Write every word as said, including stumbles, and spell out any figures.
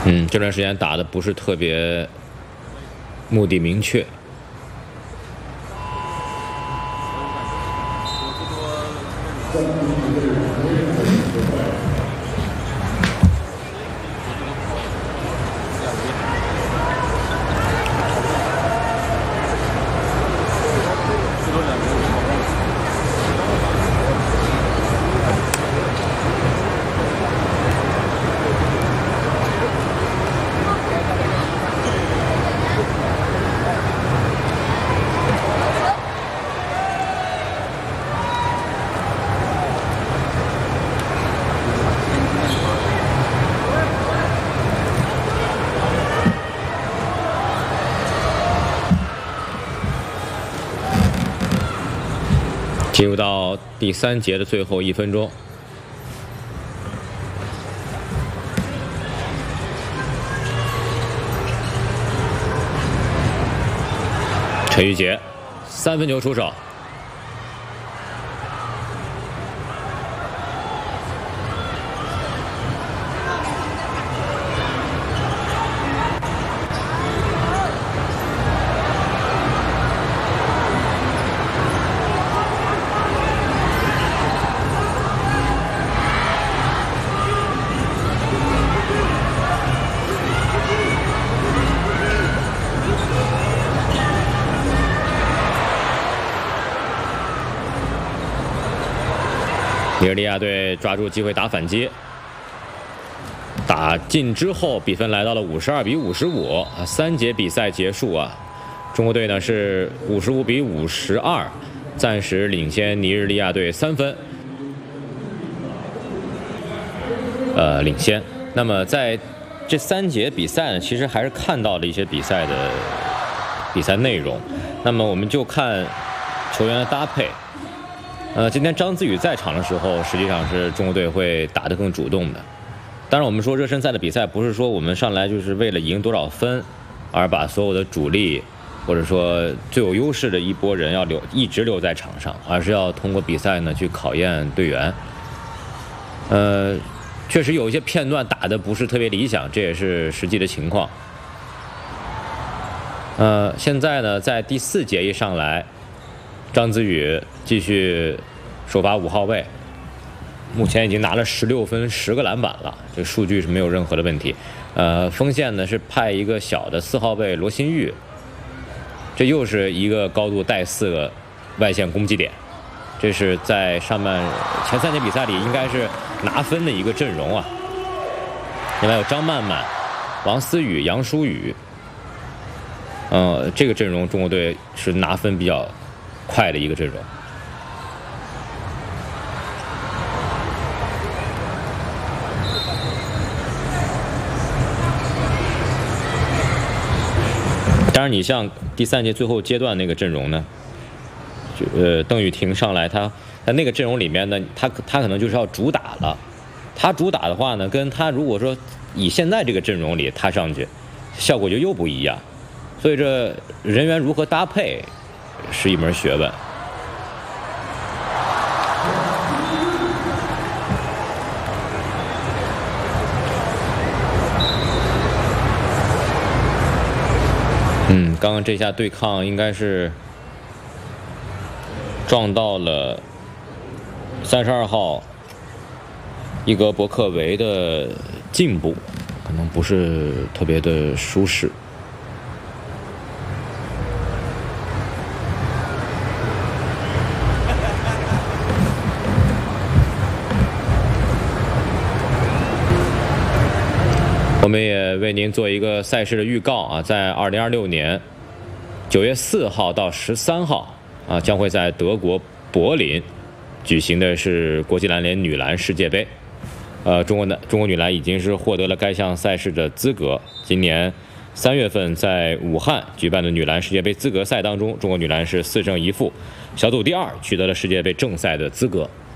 嗯，这段时间打的不是特别目的明确。进入到第三节的最后一分钟，陈玉洁三分球出手。尼日利亚队抓住机会打反击，打进之后，比分来到了五十二比五十五，三节比赛结束啊，中国队呢是五十五比五十二，暂时领先尼日利亚队三分，呃，领先。那么在这三节比赛呢，其实还是看到了一些比赛的比赛内容。那么我们就看球员的搭配。呃，今天张子宇在场的时候，实际上是中国队会打得更主动的。当然，我们说热身赛的比赛，不是说我们上来就是为了赢多少分，而把所有的主力或者说最有优势的一波人要留一直留在场上，而是要通过比赛呢去考验队员。呃，确实有一些片段打得不是特别理想，这也是实际的情况。呃，现在呢，在第四节一上来。张子宇继续首发五号位，目前已经拿了十六分、十个篮板了，这个数据是没有任何的问题。呃，锋线呢是派一个小的四号位罗新玉，这又是一个高度带四个外线攻击点，这是在上半前三节比赛里应该是拿分的一个阵容啊。另外有张曼曼、王思雨、杨舒雨，呃，这个阵容中国队是拿分比较快的一个阵容。当然，你像第三节最后阶段那个阵容呢，就呃邓雨婷上来，他在那个阵容里面呢，他他可能就是要主打了。他主打的话呢，跟他如果说以现在这个阵容里他上去，效果就又不一样。所以这人员如何搭配是一门学问。嗯，刚刚这下对抗应该是撞到了三十二号伊格博克维的颈部，可能不是特别的舒适。我们也为您做一个赛事的预告啊，在二零二六年九月四号到十三号啊，将会在德国柏林举行的是国际篮联女篮世界杯。呃，中国的中国女篮已经是获得了该项赛事的资格。今年三月份在武汉举办的女篮世界杯资格赛当中，中国女篮是四胜一负，小组第二，取得了世界杯正赛的资格。